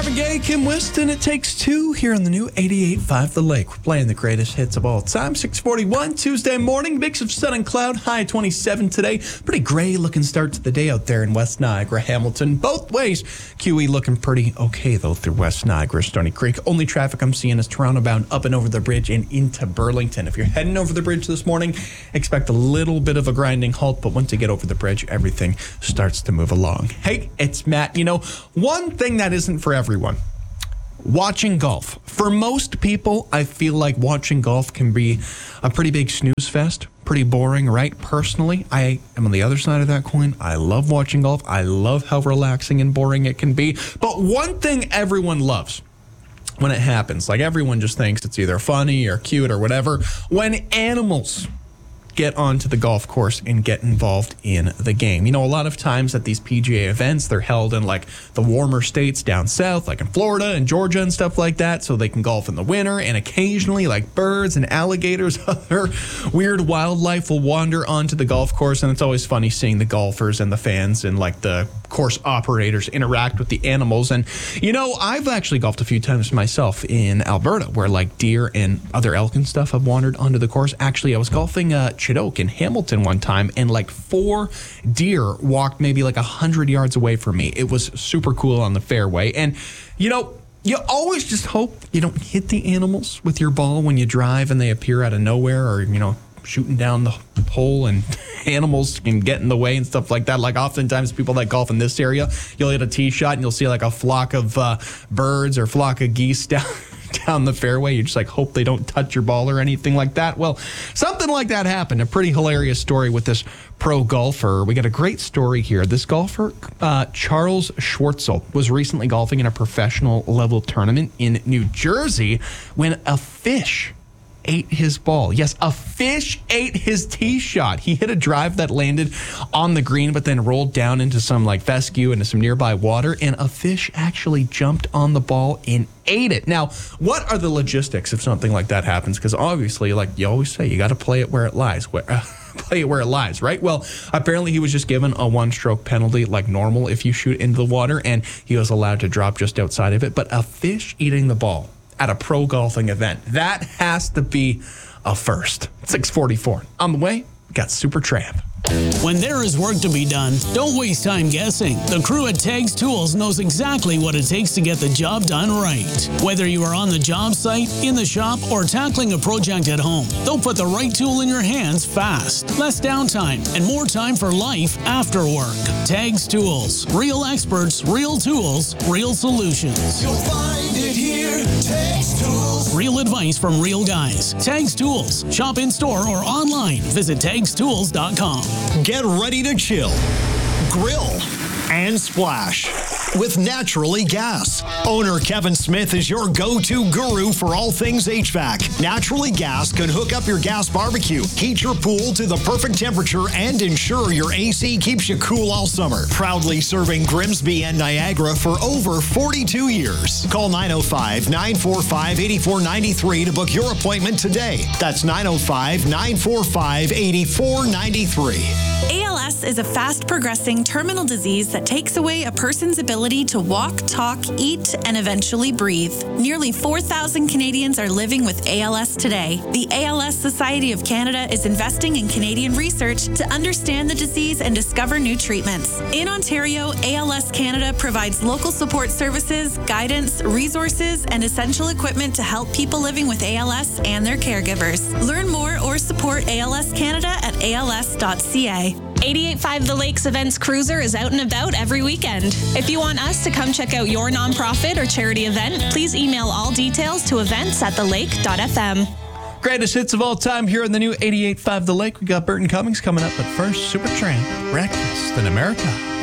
Marvin Gaye, Kim Weston, It Takes Two here on the new 88.5 The Lake. We're playing the greatest hits of all time. 6:41 Tuesday morning, mix of sun and cloud, high 27 today. Pretty gray looking start to the day out there in West Niagara, Hamilton. Both ways, QE looking pretty okay though through West Niagara, Stony Creek. Only traffic I'm seeing is Toronto bound up and over the bridge and into Burlington. If you're heading over the bridge this morning, expect a little bit of a grinding halt, but once you get over the bridge, everything starts to move along. Hey, it's Matt. You know, one thing that isn't for everyone, watching golf. For most people, I feel like watching golf can be a pretty big snooze fest, pretty boring, right? Personally, I am on the other side of that coin. I love watching golf. I love how relaxing and boring it can be. But one thing everyone loves when it happens, like everyone just thinks it's either funny or cute or whatever, when animals get onto the golf course and get involved in the game. You know, a lot of times at these PGA events, they're held in like the warmer states down south, like in Florida and Georgia and stuff like that, so they can golf in the winter. And occasionally, like birds and alligators, other weird wildlife will wander onto the golf course. And it's always funny seeing the golfers and the fans and like the course operators interact with the animals. And, you know, I've actually golfed a few times myself in Alberta where like deer and other elk and stuff have wandered onto the course. Actually, I was golfing Chidoke in Hamilton one time, and like 4 deer walked maybe like 100 yards away from me. It was super cool on the fairway. And, you know, you always just hope you don't hit the animals with your ball when you drive and they appear out of nowhere, or, you know, shooting down the hole and animals can get in the way and stuff like that. Like oftentimes people that golf in this area, you'll hit a tee shot and you'll see like a flock of birds or flock of geese down the fairway. You just like hope they don't touch your ball or anything like that. Well, something like that happened. A pretty hilarious story with this pro golfer. We got a great story here. This golfer, Charles Schwartzel, was recently golfing in a professional level tournament in New Jersey when a fish ate his ball. Yes, a fish ate his tee shot. He hit a drive that landed on the green, but then rolled down into some like fescue into some nearby water, and a fish actually jumped on the ball and ate it. Now, what are the logistics if something like that happens? Because obviously, like you always say, you got to play it where it lies. Play it where it lies, right? Well, apparently he was just given a 1-stroke penalty like normal if you shoot into the water, and he was allowed to drop just outside of it. But a fish eating the ball at a pro golfing event, that has to be a first. 6:44. On the way, we got Super Tramp. When there is work to be done, don't waste time guessing. The crew at Tags Tools knows exactly what it takes to get the job done right. Whether you are on the job site, in the shop, or tackling a project at home, they'll put the right tool in your hands fast. Less downtime and more time for life after work. Tags Tools. Real experts, real tools, real solutions. You'll find it here. Tags Tools. Real advice from real guys. Tags Tools. Shop in store or online. Visit tagstools.com. Get ready to chill, grill, and splash with Naturally Gas. Owner Kevin Smith is your go-to guru for all things HVAC. Naturally Gas can hook up your gas barbecue, heat your pool to the perfect temperature, and ensure your AC keeps you cool all summer. Proudly serving Grimsby and Niagara for over 42 years. Call 905-945-8493 to book your appointment today. That's 905-945-8493. ALS is a fast-progressing terminal disease that takes away a person's ability to walk, talk, eat, and eventually breathe. Nearly 4,000 Canadians are living with ALS today. The ALS Society of Canada is investing in Canadian research to understand the disease and discover new treatments. In Ontario, ALS Canada provides local support services, guidance, resources, and essential equipment to help people living with ALS and their caregivers. Learn more or support ALS Canada at als.ca. 88.5 The Lakes Events Cruiser is out and about every weekend. If you want us to come check out your nonprofit or charity event, please email all details to events@thelake.fm. Greatest hits of all time here on the new 88.5 The Lake. We got Burton Cummings coming up, but first, Super Tramp, Breakfast in America.